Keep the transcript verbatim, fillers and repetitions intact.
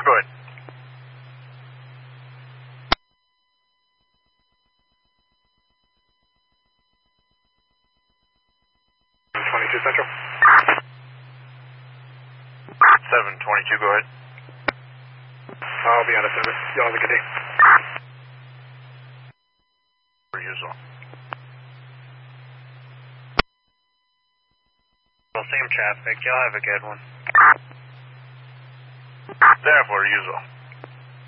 go ahead. twenty-two Central. seven twenty-two, go ahead. I'll be out of service. Y'all have a good day. Per usual. Well, same traffic. Y'all have a good one. Therefore, usual.